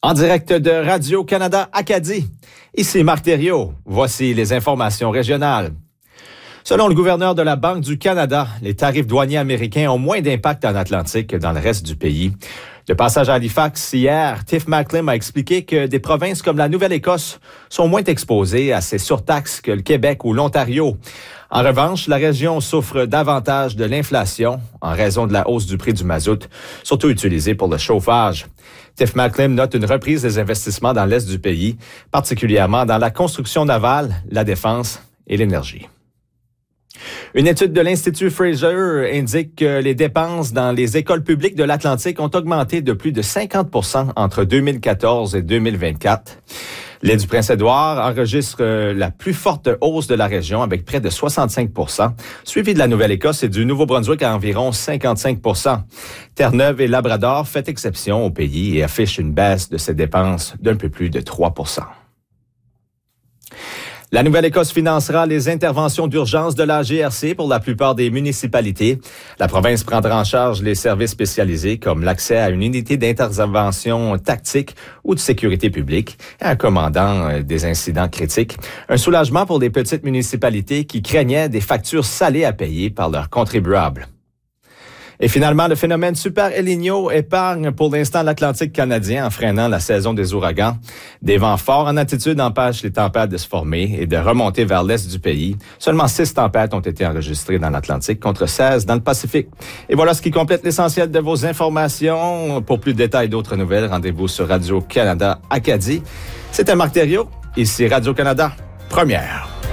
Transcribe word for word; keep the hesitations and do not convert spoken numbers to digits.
En direct de Radio-Canada Acadie, ici Marc Thériault. Voici les informations régionales. Selon le gouverneur de la Banque du Canada, les tarifs douaniers américains ont moins d'impact en Atlantique que dans le reste du pays. De passage à Halifax hier, Tiff Macklem a expliqué que des provinces comme la Nouvelle-Écosse sont moins exposées à ces surtaxes que le Québec ou l'Ontario. En revanche, la région souffre davantage de l'inflation en raison de la hausse du prix du mazout, surtout utilisé pour le chauffage. Tiff Macklem note une reprise des investissements dans l'est du pays, particulièrement dans la construction navale, la défense et l'énergie. Une étude de l'Institut Fraser indique que les dépenses dans les écoles publiques de l'Atlantique ont augmenté de plus de cinquante pour cent entre deux mille quatorze et deux mille vingt-quatre. L'île du Prince-Édouard enregistre la plus forte hausse de la région avec près de soixante-cinq pour cent, suivi de la Nouvelle-Écosse et du Nouveau-Brunswick à environ cinquante-cinq pour cent. Terre-Neuve et Labrador fait exception au pays et affichent une baisse de ses dépenses d'un peu plus de trois pour cent. La Nouvelle-Écosse financera les interventions d'urgence de la G R C pour la plupart des municipalités. La province prendra en charge les services spécialisés comme l'accès à une unité d'intervention tactique ou de sécurité publique et un commandant des incidents critiques. Un soulagement pour les petites municipalités qui craignaient des factures salées à payer par leurs contribuables. Et finalement, le phénomène Super El Niño épargne pour l'instant l'Atlantique canadien en freinant la saison des ouragans. Des vents forts en altitude empêchent les tempêtes de se former et de remonter vers l'est du pays. Seulement six tempêtes ont été enregistrées dans l'Atlantique contre seize dans le Pacifique. Et voilà ce qui complète l'essentiel de vos informations. Pour plus de détails et d'autres nouvelles, rendez-vous sur Radio-Canada Acadie. C'était Marc Thériault, ici Radio-Canada Première.